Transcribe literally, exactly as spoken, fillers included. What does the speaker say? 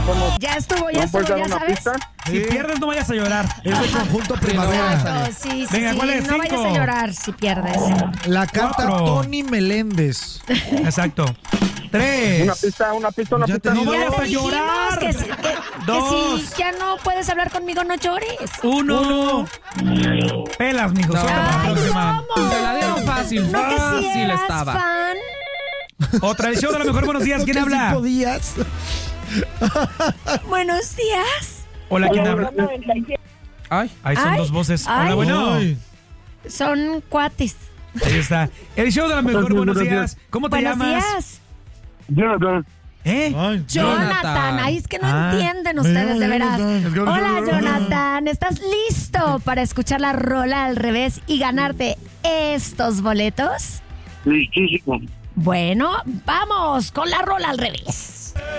podemos, Ya estuvo, ya ¿no estuvo, puedes dar ya una sabes. pista? Si pierdes, no vayas a llorar. Es de conjunto primavera. Exacto, sí, sí, Venga, sí. ¿cuál es? No Cinco. vayas a llorar si pierdes. La canta Cuatro. Tony Meléndez. Exacto. Tres. Una pista, una pista, una Ya pista. te No digo. vayas Ya a te dijimos llorar. que, si- que- que Dos. si ya no puedes hablar conmigo, no llores. Uno. Pelas, mijo. No. Suelta para la Ay, próxima. ¿cómo? Te la dieron fácil. No, que si Fácil eras estaba. fan. Otra edición de la mejor. Buenos días. ¿Quién ¿Qué habla? cinco días? Buenos días. Hola, ¿quién habla? Ay, Ahí son Ay, dos voces. ay. Hola, bueno. Ay. Son cuates. Ahí está. Edición de la mejor. Buenos Buenos días. días. ¿Cómo te Buenos llamas? días. Jonathan. ¿Eh? Ay. Jonathan. Jonathan. Ay, es que no Ah. entienden ustedes, de veras. Jonathan. Hola, Jonathan. ¿Estás listo para escuchar la rola al revés y ganarte estos boletos? Listísimo. Bueno, vamos con la rola al revés.